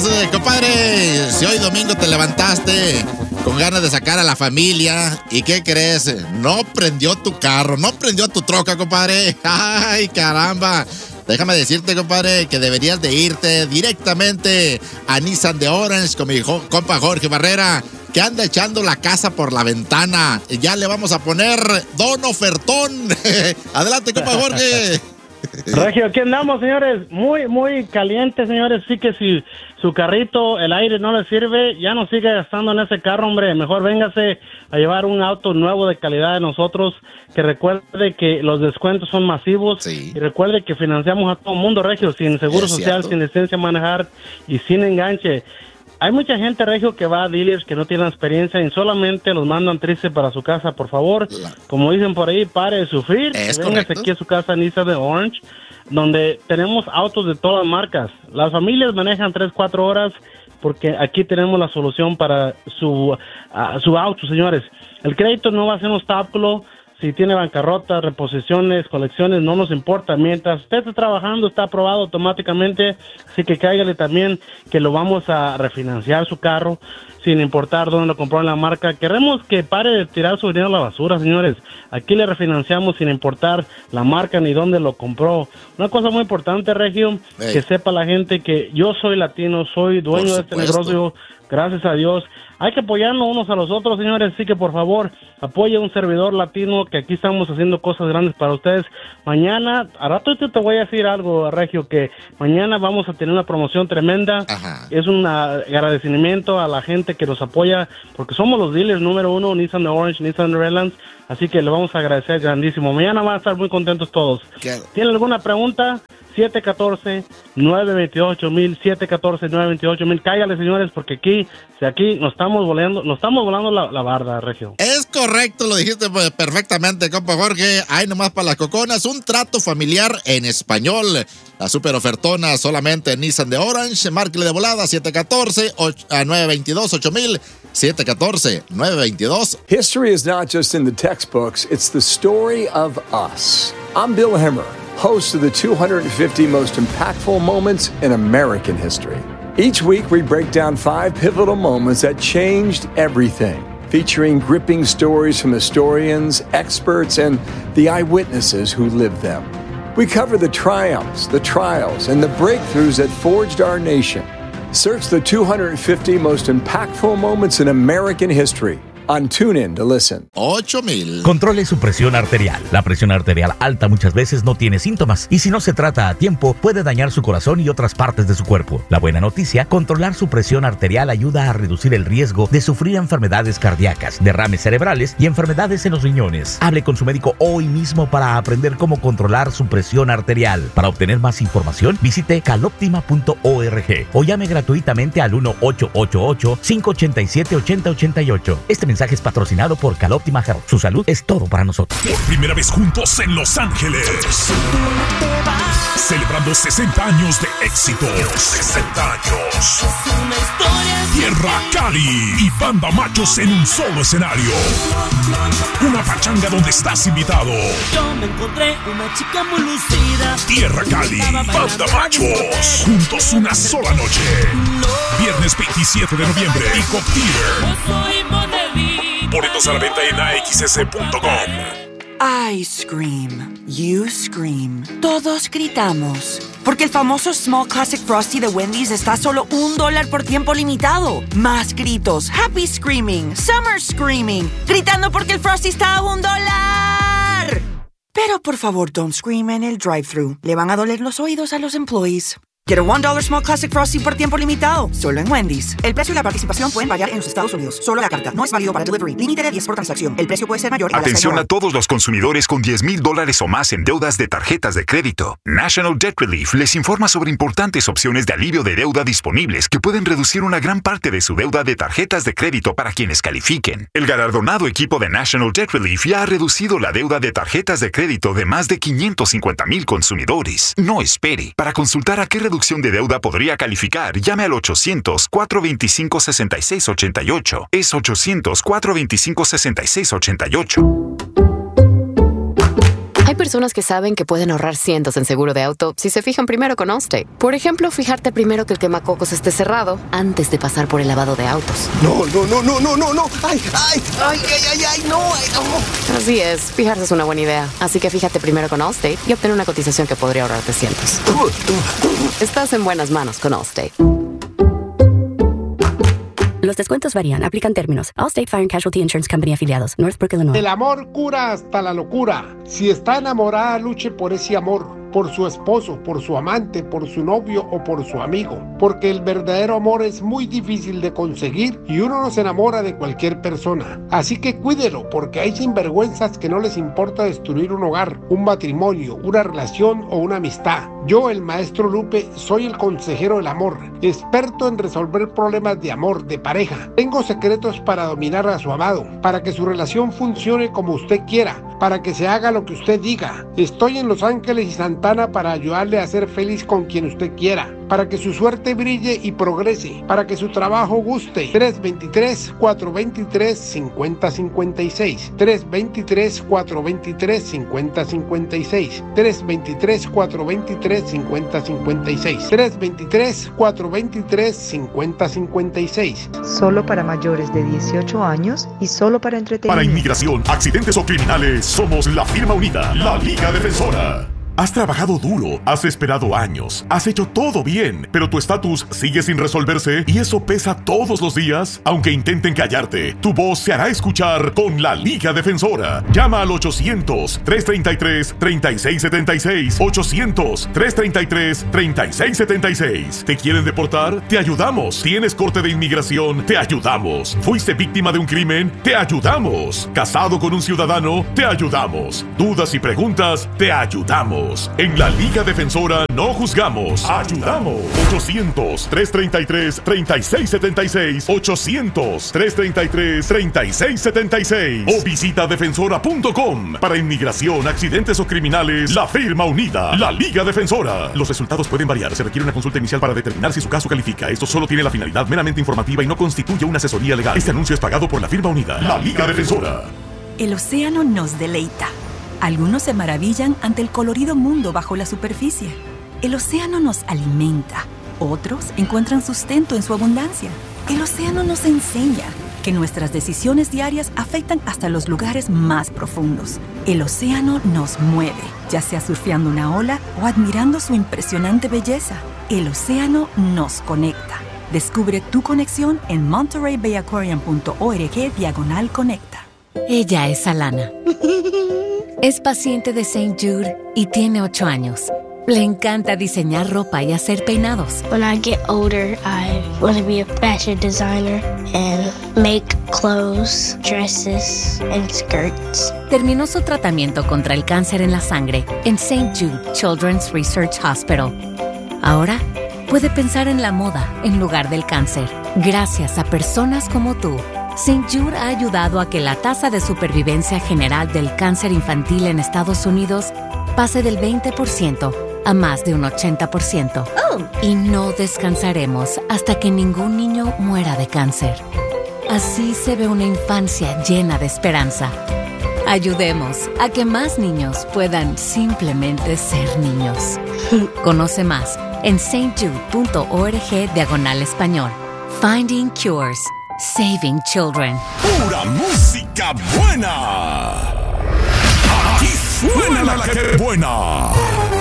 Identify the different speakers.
Speaker 1: días, compadre. Si hoy domingo te levantaste con ganas de sacar a la familia, ¿y qué crees? No prendió tu carro, no prendió tu troca, compadre. Ay, caramba. Déjame decirte, compadre, que deberías de irte directamente a Nissan de Orange con mi compa Jorge Barrera, que anda echando la casa por la ventana. Ya le vamos a poner Don Ofertón. Adelante, compa Jorge.
Speaker 2: Regio, aquí andamos, señores. Muy caliente, señores. Sí que si su carrito, el aire no le sirve, ya no sigue gastando en ese carro, hombre. Mejor véngase a llevar un auto nuevo de calidad de nosotros. Que recuerde que los descuentos son masivos.
Speaker 1: Sí.
Speaker 2: Y recuerde que financiamos a todo el mundo, Regio, sin seguro social, sin licencia a manejar y sin enganche. Hay mucha gente, Regio, que va a dealers que no tienen experiencia y solamente los mandan tristes para su casa. Por favor, como dicen por ahí, pare de sufrir. Véngase aquí a su casa Nissan de Orange, donde tenemos autos de todas marcas. Las familias manejan 3-4 horas porque aquí tenemos la solución para su auto, señores. El crédito no va a ser un obstáculo. Si tiene bancarrota, reposiciones, colecciones, no nos importa. Mientras usted esté trabajando, está aprobado automáticamente. Así que cáigale también que lo vamos a refinanciar su carro, sin importar dónde lo compró en la marca. Queremos que pare de tirar su dinero a la basura, señores. Aquí le refinanciamos sin importar la marca ni dónde lo compró. Una cosa muy importante, Regio, que sepa la gente que yo soy latino, soy dueño de este negocio. Gracias a Dios. Hay que apoyarnos unos a los otros, señores. Así que, por favor, apoye a un servidor latino, que aquí estamos haciendo cosas grandes para ustedes. Mañana, a rato te voy a decir algo, Regio, que mañana vamos a tener una promoción tremenda.
Speaker 1: Ajá.
Speaker 2: Es un agradecimiento a la gente que nos apoya, porque somos los dealers número 1, Nissan de Orange, Nissan de Redlands. Así que le vamos a agradecer grandísimo. Mañana van a estar muy contentos todos. ¿Tienen alguna pregunta? 714-928-1000, 714-928-1000. Cállale, señores, porque aquí nos estamos volando la barda, Regio.
Speaker 1: Es correcto, lo dijiste perfectamente, compa Jorge. Ahí nomás para las coconas, un trato familiar en español. La super ofertona solamente en Nissan de Orange. Márquele de volada, 714-922-8000, 714-922.
Speaker 3: History is not just in the textbooks, it's the story of us. I'm Bill Hemmer, host of the 250 most impactful moments in American history. Each week, we break down 5 pivotal moments that changed everything, featuring gripping stories from historians, experts, and the eyewitnesses who lived them. We cover the triumphs, the trials, and the breakthroughs that forged our nation. Search the 250 most impactful moments in American history on TuneIn to listen.
Speaker 1: 8,000.
Speaker 4: Controle su presión arterial. La presión arterial alta muchas veces no tiene síntomas y si no se trata a tiempo puede dañar su corazón y otras partes de su cuerpo. La buena noticia, controlar su presión arterial ayuda a reducir el riesgo de sufrir enfermedades cardíacas, derrames cerebrales y enfermedades en los riñones. Hable con su médico hoy mismo para aprender cómo controlar su presión arterial. Para obtener más información, visite caloptima.org o llame gratuitamente al 1-888-587-8088. Este mensaje es patrocinado por Caloptima Health. Su salud es todo para nosotros.
Speaker 5: Por primera vez juntos en Los Ángeles. Celebrando 60 años de éxito. 60 años. Tierra Cali y Banda Machos en un solo escenario. Una pachanga donde estás invitado.
Speaker 6: Yo me encontré una chica muy lucida.
Speaker 5: Tierra Cali, Banda Machos. Juntos una sola noche. Viernes 27 de noviembre. Peacock Theater. Boletos a la venta en axs.com.
Speaker 7: I scream, you scream, todos gritamos. Porque el famoso Small Classic Frosty de Wendy's está a solo $1 por tiempo limitado. Más gritos, happy screaming, summer screaming, gritando porque el Frosty está a $1. Pero por favor, don't scream en el drive-thru. Le van a doler los oídos a los employees. Get a $1 Small Classic Frosty por tiempo limitado, solo en Wendy's. El precio y la participación pueden variar en los Estados Unidos. Solo la carta. No es válido para delivery. Límite de 10 por transacción. El precio puede ser mayor.
Speaker 8: Atención a todos los consumidores con $10,000 o más en deudas de tarjetas de crédito. National Debt Relief les informa sobre importantes opciones de alivio de deuda disponibles que pueden reducir una gran parte de su deuda de tarjetas de crédito para quienes califiquen. El galardonado equipo de National Debt Relief ya ha reducido la deuda de tarjetas de crédito de más de 550,000 consumidores. No espere. Para consultar a qué reducción de deuda podría calificar, llame al 800-425-6688. Es 800-425-6688.
Speaker 9: Hay personas que saben que pueden ahorrar cientos en seguro de auto si se fijan primero con Allstate. Por ejemplo, fijarte primero que el quemacocos esté cerrado antes de pasar por el lavado de autos.
Speaker 10: No. ¡Ay, no!
Speaker 9: Así es, fijarse es una buena idea. Así que fíjate primero con Allstate y obtén una cotización que podría ahorrarte cientos. Estás en buenas manos con Allstate.
Speaker 11: Los descuentos varían. Aplican términos. Allstate Fire and Casualty Insurance Company afiliados. Northbrook, Illinois.
Speaker 12: El amor cura hasta la locura. Si está enamorada, luche por ese amor. Por su esposo, por su amante, por su novio o por su amigo. Porque el verdadero amor es muy difícil de conseguir y uno no se enamora de cualquier persona. Así que cuídelo, porque hay sinvergüenzas que no les importa destruir un hogar, un matrimonio, una relación o una amistad. Yo, el maestro Lupe, soy el consejero del amor, experto en resolver problemas de amor, de pareja. Tengo secretos para dominar a su amado, para que su relación funcione como usted quiera, para que se haga lo que usted diga. Estoy en Los Ángeles y Santana para ayudarle a ser feliz con quien usted quiera, para que su suerte brille y progrese, para que su trabajo guste. 323-423-5056. 323-423-5056. 323-423-5056. 323-423-5056.
Speaker 13: Solo para mayores de 18 años y solo para entretenimiento.
Speaker 5: Para inmigración, accidentes o criminales, somos la firma unida, la Liga Defensora. Has trabajado duro, has esperado años, has hecho todo bien, pero tu estatus sigue sin resolverse y eso pesa todos los días. Aunque intenten callarte, tu voz se hará escuchar con la Liga Defensora. Llama al 800-333-3676. 800-333-3676. ¿Te quieren deportar? Te ayudamos. ¿Tienes corte de inmigración? Te ayudamos. ¿Fuiste víctima de un crimen? Te ayudamos. ¿Casado con un ciudadano? Te ayudamos. ¿Dudas y preguntas? Te ayudamos. En la Liga Defensora no juzgamos, ayudamos. 800-333-3676. 800-333-3676. O visita defensora.com. Para inmigración, accidentes o criminales, la firma unida, la Liga Defensora. Los resultados pueden variar. Se requiere una consulta inicial para determinar si su caso califica. Esto solo tiene la finalidad meramente informativa y no constituye una asesoría legal. Este anuncio es pagado por la firma unida, la Liga Defensora.
Speaker 14: El océano nos deleita. Algunos se maravillan ante el colorido mundo bajo la superficie. El océano nos alimenta. Otros encuentran sustento en su abundancia. El océano nos enseña que nuestras decisiones diarias afectan hasta los lugares más profundos. El océano nos mueve, ya sea surfeando una ola o admirando su impresionante belleza. El océano nos conecta. Descubre tu conexión en montereybayaquarium.org/conecta.
Speaker 15: Ella es Alana. Es paciente de St. Jude y tiene 8 años. Le encanta diseñar ropa y hacer peinados.
Speaker 16: When I get older, I want to be a fashion designer and make clothes, dresses, and skirts.
Speaker 15: Terminó su tratamiento contra el cáncer en la sangre en St. Jude Children's Research Hospital. Ahora puede pensar en la moda en lugar del cáncer. Gracias a personas como tú, St. Jude ha ayudado a que la tasa de supervivencia general del cáncer infantil en Estados Unidos pase del 20% a más de un 80%. Y no descansaremos hasta que ningún niño muera de cáncer. Así se ve una infancia llena de esperanza. Ayudemos a que más niños puedan simplemente ser niños. Conoce más en stjude.org/español. Finding Cures. Saving Children.
Speaker 5: Pura música buena. Aquí suena la que buena.